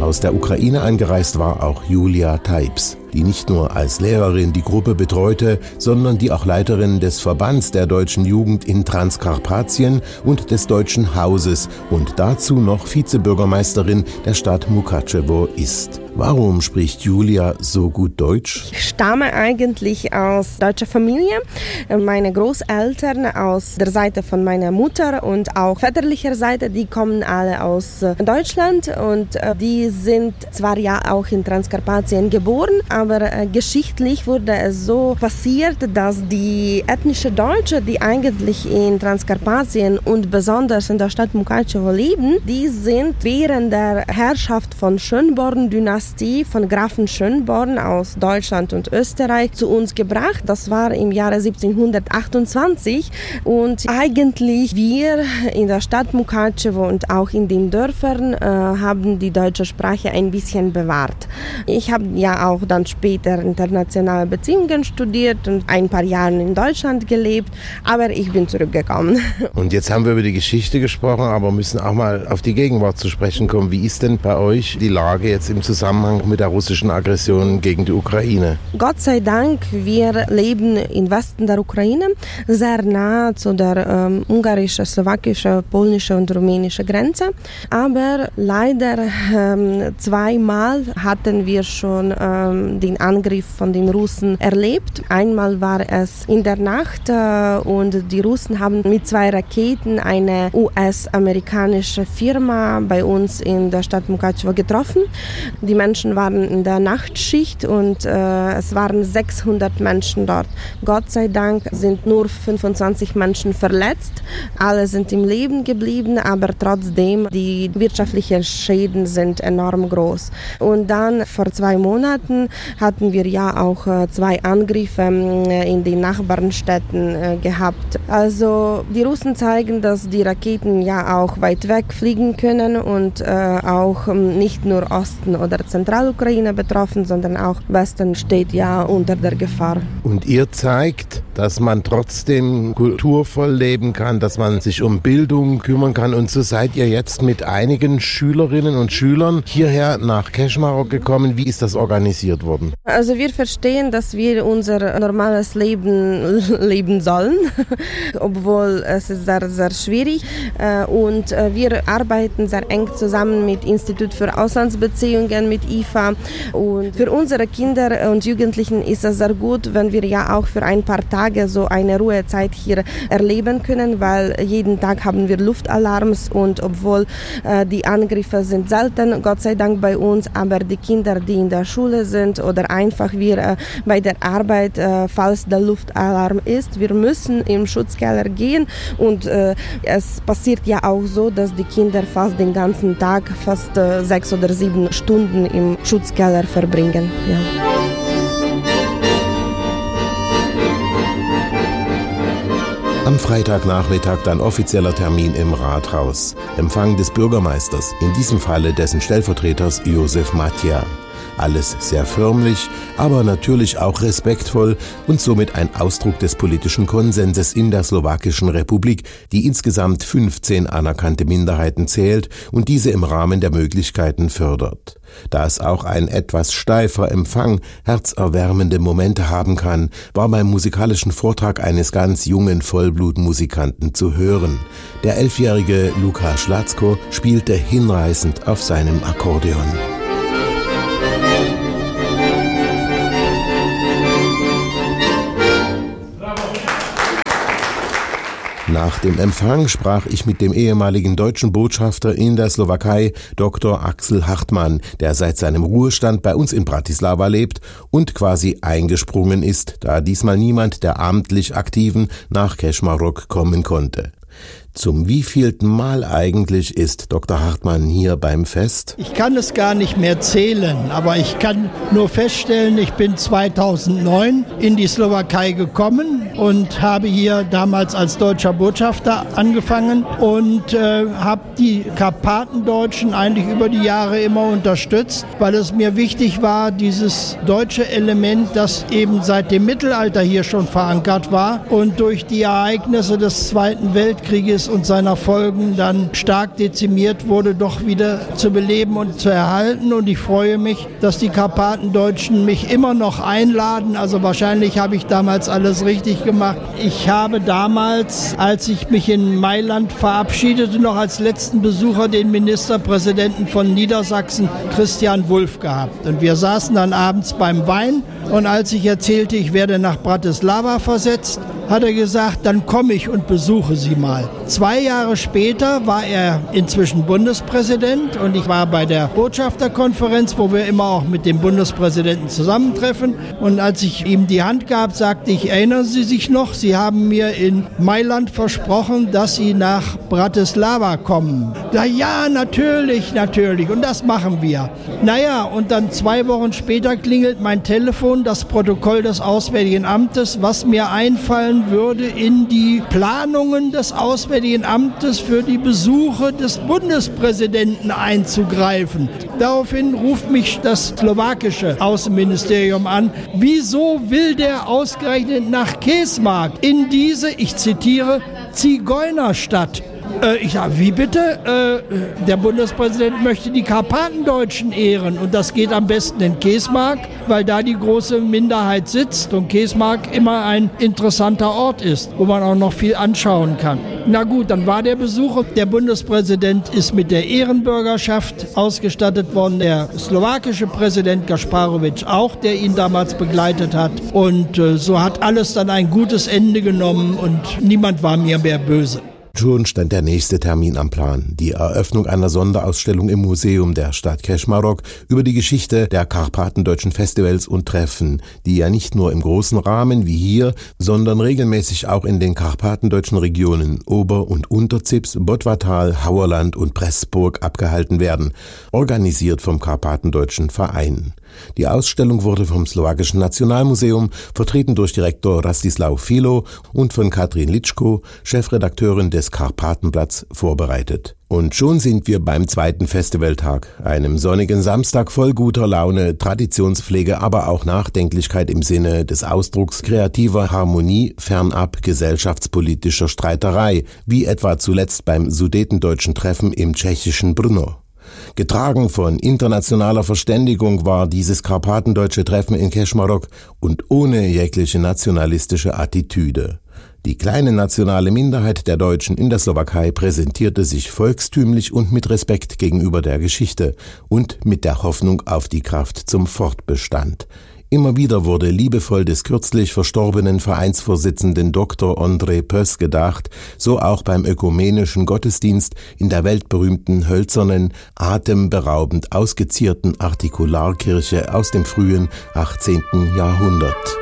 Aus der Ukraine angereist war auch Julia Teips, die nicht nur als Lehrerin die Gruppe betreute, sondern die auch Leiterin des Verbands der deutschen Jugend in Transkarpatien und des Deutschen Hauses und dazu noch Vizebürgermeisterin der Stadt Mukatschewo ist. Warum spricht Julia so gut Deutsch? Ich stamme eigentlich aus deutscher Familie. Meine Großeltern aus der Seite von meiner Mutter und auch väterlicher Seite, die kommen alle aus Deutschland und die sind zwar ja auch in Transkarpatien geboren, aber geschichtlich wurde es so passiert, dass die ethnische Deutsche, die eigentlich in Transkarpatien und besonders in der Stadt Mukatschewo leben, die sind während der Herrschaft von Schönborn-Dynastie, von Grafen Schönborn aus Deutschland und Österreich zu uns gebracht. Das war im Jahre 1728 und eigentlich wir in der Stadt Mukatschewo und auch in den Dörfern haben die deutsche Sprache ein bisschen bewahrt. Ich habe ja auch dann später internationale Beziehungen studiert und ein paar Jahre in Deutschland gelebt, aber ich bin zurückgekommen. Und jetzt haben wir über die Geschichte gesprochen, aber müssen auch mal auf die Gegenwart zu sprechen kommen. Wie ist denn bei euch die Lage jetzt im Zusammenhang mit der russischen Aggression gegen die Ukraine? Gott sei Dank, wir leben im Westen der Ukraine, sehr nah zu der ungarischen, slowakischen, polnischen und rumänischen Grenze. Aber leider zweimal hatten wir schon den Angriff von den Russen erlebt. Einmal war es in der Nacht und die Russen haben mit 2 Raketen eine US-amerikanische Firma bei uns in der Stadt Mukatschewo getroffen. Die Menschen waren in der Nachtschicht und es waren 600 Menschen dort. Gott sei Dank sind nur 25 Menschen verletzt. Alle sind im Leben geblieben, aber trotzdem die wirtschaftlichen Schäden sind enorm groß. Und dann vor 2 Monaten hatten wir ja auch 2 Angriffe in den Nachbarstädten gehabt. Also die Russen zeigen, dass die Raketen ja auch weit weg fliegen können und auch nicht nur Osten oder Zentralukraine betroffen, sondern auch Westen steht ja unter der Gefahr. Und ihr zeigt, dass man trotzdem kulturvoll leben kann, dass man sich um Bildung kümmern kann. Und so seid ihr jetzt mit einigen Schülerinnen und Schülern hierher nach Keschmarok gekommen. Wie ist das organisiert worden? Also wir verstehen, dass wir unser normales Leben leben sollen, obwohl es ist sehr, sehr schwierig. Und wir arbeiten sehr eng zusammen mit Institut für Auslandsbeziehungen, mit IFA. Und für unsere Kinder und Jugendlichen ist es sehr gut, wenn wir ja auch für ein paar Tage so eine Ruhezeit hier erleben können, weil jeden Tag haben wir Luftalarms und obwohl die Angriffe sind selten, Gott sei Dank bei uns, aber die Kinder, die in der Schule sind oder einfach wir bei der Arbeit, falls der Luftalarm ist, wir müssen im Schutzkeller gehen und es passiert ja auch so, dass die Kinder fast den ganzen Tag, fast 6 oder 7 Stunden im Schutzkeller verbringen. Ja. Am Freitagnachmittag dann offizieller Termin im Rathaus. Empfang des Bürgermeisters, in diesem Falle dessen Stellvertreters Josef Matja. Alles sehr förmlich, aber natürlich auch respektvoll und somit ein Ausdruck des politischen Konsenses in der Slowakischen Republik, die insgesamt 15 anerkannte Minderheiten zählt und diese im Rahmen der Möglichkeiten fördert. Da es auch ein etwas steifer Empfang herzerwärmende Momente haben kann, war beim musikalischen Vortrag eines ganz jungen Vollblutmusikanten zu hören. Der 11-jährige Luka Schlatzko spielte hinreißend auf seinem Akkordeon. Nach dem Empfang sprach ich mit dem ehemaligen deutschen Botschafter in der Slowakei, Dr. Axel Hartmann, der seit seinem Ruhestand bei uns in Bratislava lebt und quasi eingesprungen ist, da diesmal niemand der amtlich Aktiven nach Keschmarok kommen konnte. Zum wievielten Mal eigentlich ist Dr. Hartmann hier beim Fest? Ich kann es gar nicht mehr zählen, aber ich kann nur feststellen, ich bin 2009 in die Slowakei gekommen und habe hier damals als deutscher Botschafter angefangen und habe die Karpatendeutschen eigentlich über die Jahre immer unterstützt, weil es mir wichtig war, dieses deutsche Element, das eben seit dem Mittelalter hier schon verankert war und durch die Ereignisse des Zweiten Weltkrieges Krieges und seiner Folgen dann stark dezimiert wurde, doch wieder zu beleben und zu erhalten. Und ich freue mich, dass die Karpatendeutschen mich immer noch einladen. Also wahrscheinlich habe ich damals alles richtig gemacht. Ich habe damals, als ich mich in Mailand verabschiedete, noch als letzten Besucher den Ministerpräsidenten von Niedersachsen, Christian Wulff, gehabt. Und wir saßen dann abends beim Wein und als ich erzählte, ich werde nach Bratislava versetzt, hat er gesagt, dann komme ich und besuche Sie mal. 2 Jahre später war er inzwischen Bundespräsident und ich war bei der Botschafterkonferenz, wo wir immer auch mit dem Bundespräsidenten zusammentreffen. Und als ich ihm die Hand gab, sagte ich, erinnern Sie sich noch, Sie haben mir in Mailand versprochen, dass Sie nach Bratislava kommen. Ja, natürlich. Und das machen wir. Naja, und dann 2 Wochen später klingelt mein Telefon, das Protokoll des Auswärtigen Amtes, was mir einfallen würde, in die Planungen des Auswärtigen Amtes für die Besuche des Bundespräsidenten einzugreifen. Daraufhin ruft mich das slowakische Außenministerium an. Wieso will der ausgerechnet nach Kežmark in diese, ich zitiere, Zigeunerstadt? Ich sage, wie bitte? Der Bundespräsident möchte die Karpatendeutschen ehren und das geht am besten in Kežmark, weil da die große Minderheit sitzt und Kežmark immer ein interessanter Ort ist, wo man auch noch viel anschauen kann. Na gut, dann war der Besuch. Der Bundespräsident ist mit der Ehrenbürgerschaft ausgestattet worden, der slowakische Präsident Gasparovic auch, der ihn damals begleitet hat. Und so hat alles dann ein gutes Ende genommen und niemand war mir mehr böse. Schon stand der nächste Termin am Plan, die Eröffnung einer Sonderausstellung im Museum der Stadt Kežmarok über die Geschichte der karpatendeutschen Festivals und Treffen, die ja nicht nur im großen Rahmen wie hier, sondern regelmäßig auch in den karpatendeutschen Regionen Ober- und Unterzips, Bottwartal, Hauerland und Pressburg abgehalten werden, organisiert vom Karpatendeutschen Verein. Die Ausstellung wurde vom Slowakischen Nationalmuseum, vertreten durch Direktor Rastislav Filo und von Katrin Litschko, Chefredakteurin des Karpatenblatts, vorbereitet. Und schon sind wir beim 2. Festivaltag, einem sonnigen Samstag voll guter Laune, Traditionspflege, aber auch Nachdenklichkeit im Sinne des Ausdrucks kreativer Harmonie fernab gesellschaftspolitischer Streiterei, wie etwa zuletzt beim Sudetendeutschen Treffen im tschechischen Brno. Getragen von internationaler Verständigung war dieses karpatendeutsche Treffen in Kežmarok und ohne jegliche nationalistische Attitüde. Die kleine nationale Minderheit der Deutschen in der Slowakei präsentierte sich volkstümlich und mit Respekt gegenüber der Geschichte und mit der Hoffnung auf die Kraft zum Fortbestand. Immer wieder wurde liebevoll des kürzlich verstorbenen Vereinsvorsitzenden Dr. Ondrej Pöss gedacht, so auch beim ökumenischen Gottesdienst in der weltberühmten hölzernen, atemberaubend ausgezierten Artikularkirche aus dem frühen 18. Jahrhundert.